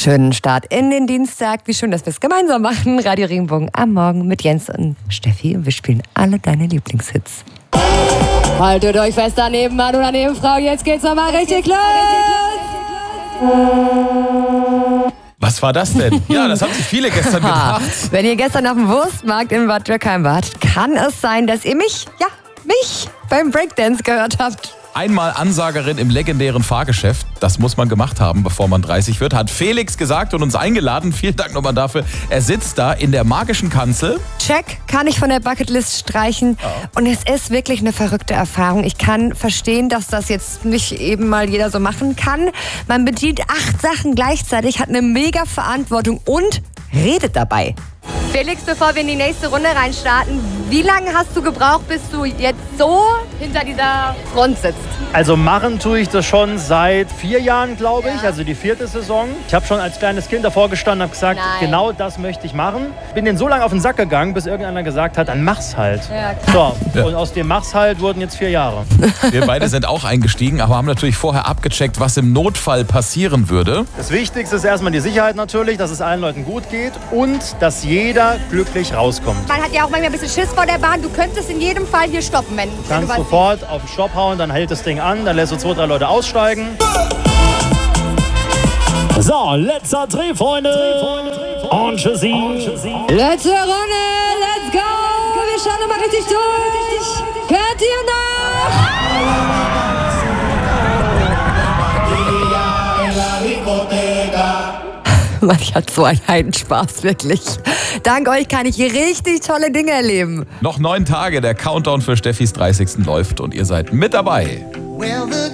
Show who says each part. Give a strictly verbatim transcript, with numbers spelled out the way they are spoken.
Speaker 1: Schönen Start in den Dienstag. Wie schön, dass wir es gemeinsam machen. Radio Regenbogen am Morgen mit Jens und Steffi. Und wir spielen alle deine Lieblingshits. Haltet euch fest daneben, Mann oder Nebenfrau. Jetzt geht's nochmal richtig los.
Speaker 2: Was war das denn? Ja, das haben sich viele gestern gedacht.
Speaker 1: Wenn ihr gestern auf dem Wurstmarkt in Bad Dürkheim wart, kann es sein, dass ihr mich, ja, mich beim Breakdance gehört habt.
Speaker 2: Einmal Ansagerin im legendären Fahrgeschäft, das muss man gemacht haben, bevor man dreißig wird, hat Felix gesagt und uns eingeladen. Vielen Dank nochmal dafür. Er sitzt da in der magischen Kanzel.
Speaker 1: Check, kann ich von der Bucketlist streichen. Oh. Und es ist wirklich eine verrückte Erfahrung. Ich kann verstehen, dass das jetzt nicht eben mal jeder so machen kann. Man bedient acht Sachen gleichzeitig, hat eine mega Verantwortung und redet dabei. Felix, bevor wir in die nächste Runde reinstarten, wie lange hast du gebraucht, bis du jetzt so hinter dieser Front sitzt?
Speaker 3: Also machen tue ich das schon seit vier Jahren, glaube ich, ja. Also die vierte Saison. Ich habe schon als kleines Kind davor gestanden und habe gesagt, Nein. genau das möchte ich machen. Bin denen so lange auf den Sack gegangen, bis irgendeiner gesagt hat, dann mach's halt. Ja, so, ja. Und aus dem mach's halt wurden jetzt vier Jahre.
Speaker 2: Wir beide sind auch eingestiegen, aber haben natürlich vorher abgecheckt, was im Notfall passieren würde.
Speaker 3: Das Wichtigste ist erstmal die Sicherheit natürlich, dass es allen Leuten gut geht und dass jeder glücklich rauskommt.
Speaker 1: Man hat ja auch manchmal ein bisschen Schiss vor der Bahn. Du könntest in jedem Fall hier stoppen, wenn,
Speaker 3: du
Speaker 1: wenn
Speaker 3: kannst sofort siehst. Auf den Stopp hauen, dann hält das Ding an, dann lässt du zwei, drei Leute aussteigen.
Speaker 4: So, letzter Dreh, Freunde. Und tschüssi.
Speaker 1: Letzte Runde, let's go. Wir schauen nochmal richtig durch. Hört ihr noch? Mann, ich hatte so einen Heidenspaß, wirklich. Dank euch kann ich hier richtig tolle Dinge erleben.
Speaker 2: Noch neun Tage, der Countdown für Steffis dreißigsten läuft und ihr seid mit dabei. Well,